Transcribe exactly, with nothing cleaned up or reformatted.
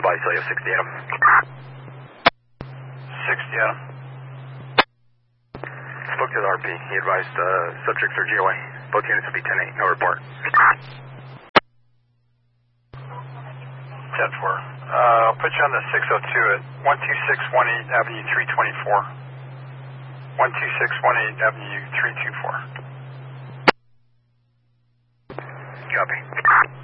Advise Celio sixty Adam. sixty Adam. Spoke to the R P. He advised uh, subjects are G O A. Both units will be ten eight. No report. ten four. Uh, I'll put you on the six oh two at one two six one eight Avenue three twenty-four. one two six one eight Avenue three twenty-four. Copy.